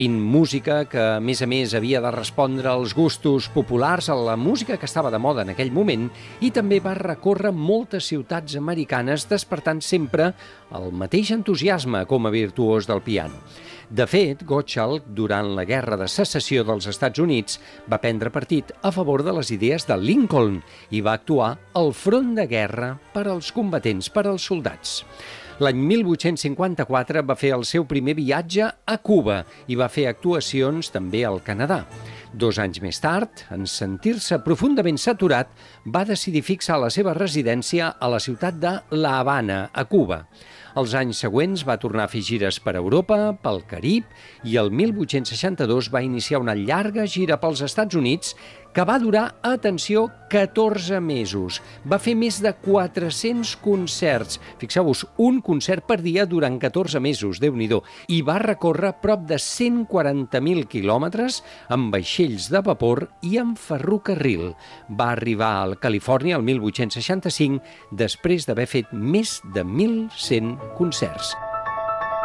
Música que, a més, havia de respondre als gustos populars, a la música que estava de moda en aquell moment, i també va recórrer moltes ciutats americanes, despertant sempre el mateix entusiasme com a virtuós del piano. De fet, Gottschalk, durant la Guerra de Secessió dels Estats Units, va prendre partit a favor de les idees de Lincoln i va actuar al front de guerra per als combatents, per als soldats. L'any 1854 va fer el seu primer viatge a Cuba i va fer actuacions també al Canadà. 2 anys més tard, en sentir-se profundament saturat, va decidir fixar la seva residència a la ciutat de La Habana, a Cuba. Els anys següents va tornar a fer gires per Europa, pel Carib, i el 1862 va iniciar una llarga gira pels Estats Units que va durar, atenció, 14 mesos. Va fer més de 400 concerts. Fixeu-vos, un concert per dia durant 14 mesos, Déu-n'hi-do. I va recórrer prop de 140.000 quilòmetres amb vaixells de vapor i amb ferrocarril. Va arribar a Califòrnia el 1865 després d'haver fet més de 1.100 concerts.